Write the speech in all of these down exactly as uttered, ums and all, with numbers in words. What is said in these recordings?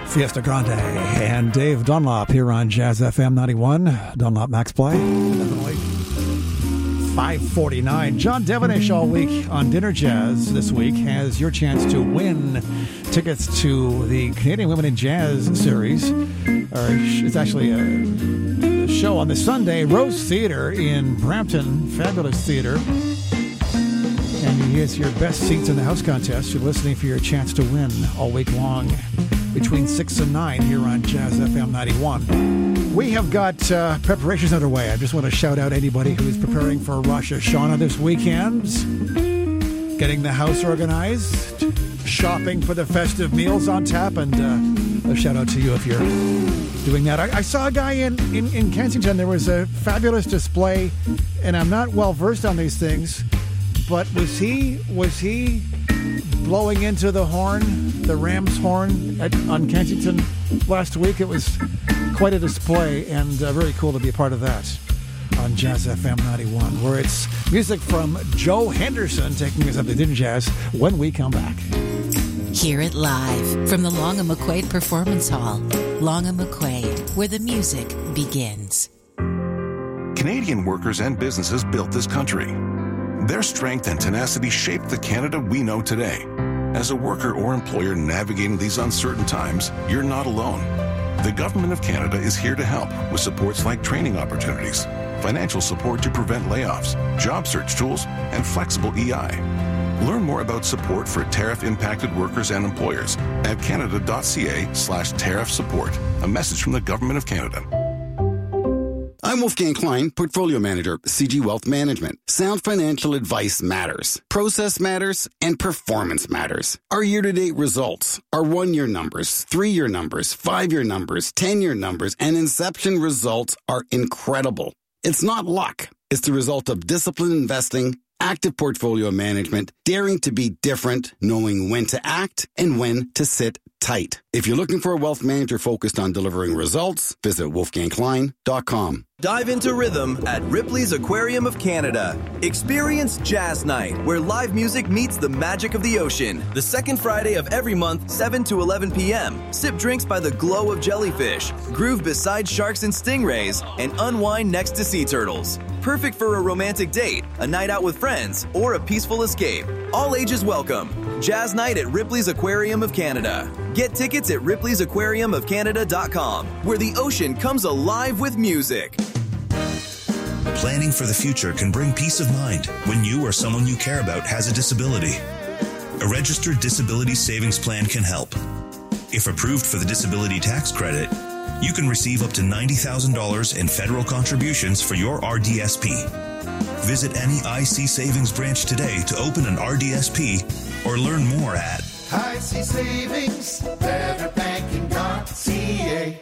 Fiesta Grande and Dave Dunlop here on Jazz F M ninety-one. Dunlop Max Play. five forty-nine. John Devonish all week on Dinner Jazz this week has your chance to win tickets to the Canadian Women in Jazz series. Or it's actually a show on the Sunday, Rose Theatre in Brampton. Fabulous theater. And here's your best seats in the house contest. You're listening for your chance to win all week long between six and nine here on Jazz F M ninety-one. We have got uh, preparations underway. I just want to shout out anybody who's preparing for Rosh Hashanah this weekend, getting the house organized, shopping for the festive meals on tap, and uh, a shout out to you if you're doing that. I, I saw a guy in, in, in Kensington. There was a fabulous display, and I'm not well versed on these things, but was he was he blowing into the horn, the Rams horn at, on Kensington last week? It was quite a display, and uh, very cool to be a part of that on Jazz F M ninety-one, where it's music from Joe Henderson taking us up to Dinner Jazz when we come back. Hear it live from the Long and McQuaid Performance Hall. Long and McQuaid, where the music begins. Canadian workers and businesses built this country. Their strength and tenacity shaped the Canada we know today. As a worker or employer navigating these uncertain times, you're not alone. The Government of Canada is here to help with supports like training opportunities, financial support to prevent layoffs, job search tools, and flexible E I. Learn more about support for tariff-impacted workers and employers at canada.ca slash tariff support. A message from the Government of Canada. I'm Wolfgang Klein, Portfolio Manager, C G Wealth Management. Sound financial advice matters. Process matters, and performance matters. Our year-to-date results, our one-year numbers, three-year numbers, five-year numbers, ten-year numbers, and inception results are incredible. It's not luck. It's the result of disciplined investing, active portfolio management, daring to be different, knowing when to act and when to sit tight. If you're looking for a wealth manager focused on delivering results, visit wolfgang klein dot com. Dive into rhythm at Ripley's Aquarium of Canada. Experience Jazz Night, where live music meets the magic of the ocean. The second Friday of every month, seven to eleven p.m. Sip drinks by the glow of jellyfish, groove beside sharks and stingrays, and unwind next to sea turtles. Perfect for a romantic date, a night out with friends, or a peaceful escape. All ages welcome. Jazz Night at Ripley's Aquarium of Canada. Get tickets at ripley's aquarium of canada dot com, where the ocean comes alive with music. Planning for the future can bring peace of mind when you or someone you care about has a disability. A registered disability savings plan can help. If approved for the disability tax credit, you can receive up to ninety thousand dollars in federal contributions for your R D S P. Visit any I C Savings branch today to open an R D S P or learn more at I C Savings, better banking dot C A.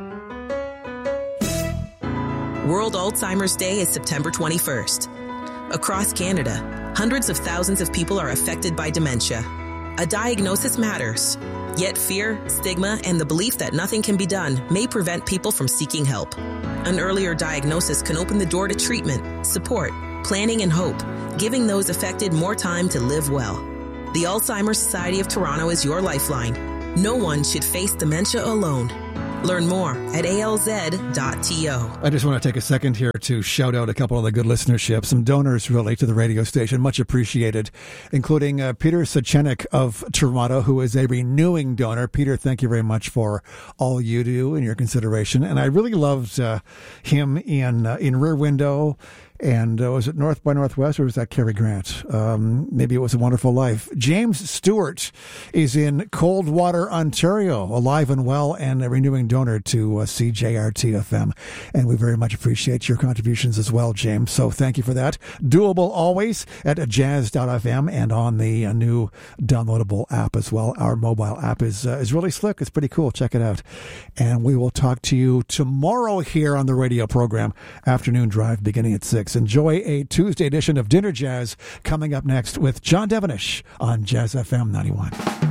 World Alzheimer's Day is September twenty-first. Across Canada, hundreds of thousands of people are affected by dementia. A diagnosis matters. Yet fear, stigma, and the belief that nothing can be done may prevent people from seeking help. An earlier diagnosis can open the door to treatment, support, planning, and hope, giving those affected more time to live well. The Alzheimer's Society of Toronto is your lifeline. No one should face dementia alone. Learn more at A L Z dot T O. I just want to take a second here to shout out a couple of the good listenership, some donors really to the radio station, much appreciated, including uh, Peter Sachenik of Toronto, who is a renewing donor. Peter, thank you very much for all you do and your consideration. And I really loved uh, him in uh, in Rear Window. And uh, was it North by Northwest, or was that Cary Grant? Um, maybe it was A Wonderful Life. James Stewart is in Coldwater, Ontario, alive and well, and a renewing donor to uh, C J R T F M. And we very much appreciate your contributions as well, James. So thank you for that. Doable always at jazz dot f m and on the uh, new downloadable app as well. Our mobile app is uh, is really slick. It's pretty cool. Check it out. And we will talk to you tomorrow here on the radio program, Afternoon Drive, beginning at six. Enjoy a Tuesday edition of Dinner Jazz coming up next with John Devonish on Jazz F M ninety-one.